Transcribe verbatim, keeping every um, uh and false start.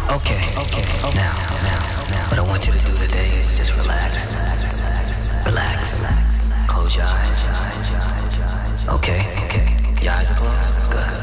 Okay, okay, now, now, now. What I want you to do today is just relax. Relax. Close your eyes. Okay, okay. Your eyes are closed? Good.